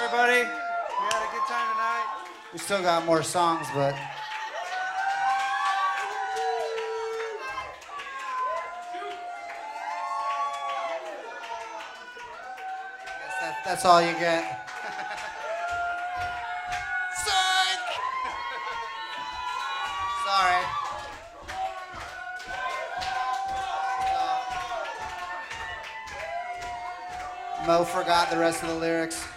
everybody. We had a good time tonight. We still got more songs, but that's all you get. Sorry. Mo forgot the rest of the lyrics.